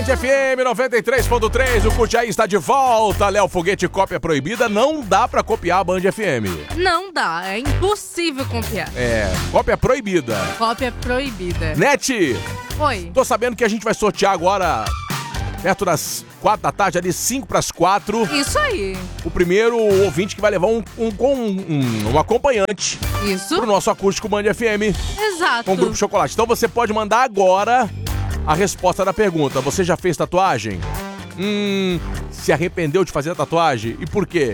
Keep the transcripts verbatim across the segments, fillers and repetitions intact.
F M noventa e três ponto três, o Curte Aí está de volta. Léo Foguete, cópia proibida. Não dá pra copiar a Band F M. Não dá, é impossível copiar. É, cópia proibida. Cópia proibida. Net, Oi. tô sabendo que a gente vai sortear agora, perto das quatro da tarde, ali cinco pras quatro. Isso aí. O primeiro ouvinte que vai levar um, um, um, um acompanhante Isso. pro nosso acústico Band F M. Exato. Com o Grupo Chocolate. Então você pode mandar agora a resposta da pergunta. Você já fez tatuagem? Hum, se arrependeu de fazer a tatuagem? E por quê?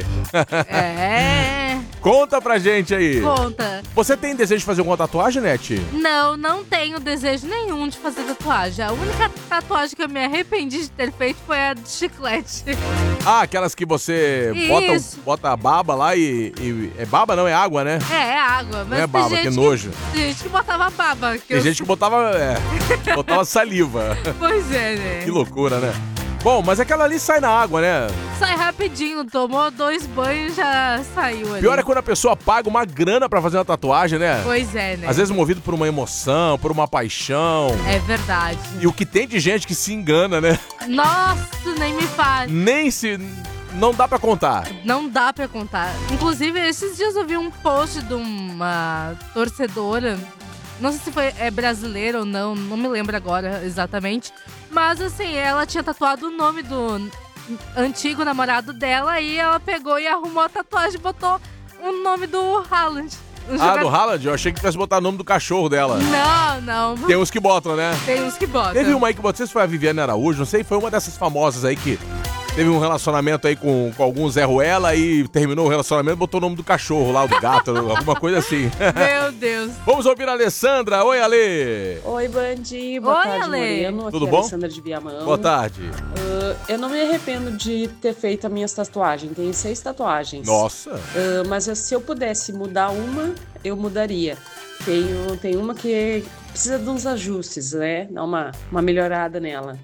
É. Conta pra gente aí. Conta. Você tem desejo de fazer alguma tatuagem, Net? Não, não tenho desejo nenhum de fazer tatuagem. A única tatuagem que eu me arrependi de ter feito foi a de chiclete. Ah, aquelas que você bota, Isso. bota a baba lá e, e... É baba, não? É água, né? É, é água. Mas Não é tem baba, gente que nojo. Tem gente que botava baba. Que Tem eu... gente que botava, é, botava saliva. Pois é, né? Que loucura, né? Bom, mas aquela ali sai na água, né? Sai rapidinho, tomou dois banhos e já saiu ali. Pior é quando a pessoa paga uma grana pra fazer uma tatuagem, né? Pois é, né? Às vezes movido por uma emoção, por uma paixão. É verdade. E o que tem de gente que se engana, né? Nossa, nem me fale. Nem se... Não dá pra contar. Não dá pra contar. Inclusive, esses dias eu vi um post de uma torcedora. Não sei se foi é brasileira ou não, não me lembro agora exatamente. Mas assim, ela tinha tatuado o nome do antigo namorado dela e ela pegou e arrumou a tatuagem e botou o nome do Haaland. Um Ah, jogador... do Haaland? Eu achei que tivesse botar o nome do cachorro dela. Não, não. Tem uns que botam, né? Tem uns que botam. Teve uma aí que botou, não sei se foi a Viviane Araújo, não sei, foi uma dessas famosas aí que teve um relacionamento aí com, com algum Zé Ruela e terminou o relacionamento, botou o nome do cachorro lá, do gato, alguma coisa assim. Meu Deus. Vamos ouvir a Alessandra. Oi, Ale. Oi, Bandi. Boa Oi, tarde, Ale. Moreno. Aqui Tudo é a bom? Alessandra de Viamão. Boa tarde. Uh, eu não me arrependo de ter feito as minhas tatuagens. Tenho seis tatuagens. Nossa. Uh, mas se eu pudesse mudar uma, eu mudaria. Tenho, tem uma que precisa de uns ajustes, né? Dar uma, uma melhorada nela.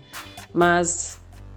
Mas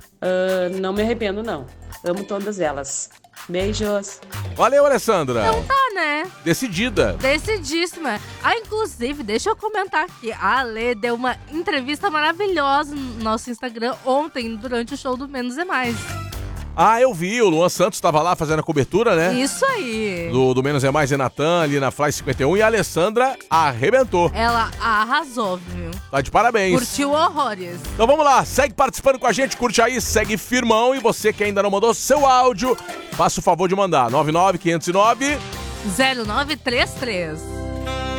uh, não me arrependo, não. Amo todas elas. Beijos. Valeu, Alessandra. Então tá, né? Decidida. Decidíssima. Ah, inclusive, deixa eu comentar aqui. A Ale deu uma entrevista maravilhosa no nosso Instagram ontem, durante o show do Menos é Mais. Ah, eu vi, o Luan Santos estava lá fazendo a cobertura, né? Isso aí. Do, do Menos é Mais e Natan, ali na Fly cinquenta e um, e a Alessandra arrebentou. Ela arrasou, viu? Tá de parabéns. Curtiu horrores. Então vamos lá, segue participando com a gente, curte aí, segue firmão. E você que ainda não mandou seu áudio, faça o favor de mandar. nove nove, quinhentos e nove zero nove três três.